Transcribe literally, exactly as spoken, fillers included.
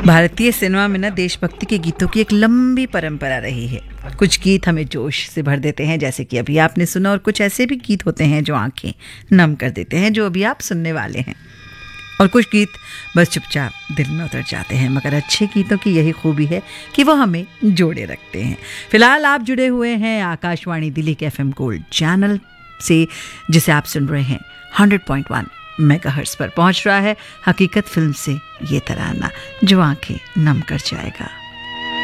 भारतीय सिनेमा में ना देशभक्ति के गीतों की एक लंबी परंपरा रही है। कुछ गीत हमें जोश से भर देते हैं, जैसे कि अभी आपने सुना, और कुछ ऐसे भी गीत होते हैं जो आंखें नम कर देते हैं, जो अभी आप सुनने वाले हैं। और कुछ गीत बस चुपचाप दिल में उतर जाते हैं। मगर अच्छे गीतों की यही खूबी है कि वो हमें जोड़े रखते हैं। फिलहाल आप जुड़े हुए हैं आकाशवाणी दिल्ली के एफ एम गोल्ड चैनल से, जिसे आप सुन रहे हैं हंड्रेड पॉइंट वन मेगाहर्ट्ज़ पर। पहुंच रहा है हकीकत फिल्म से ये तराना जो आंखें नम कर जाएगा।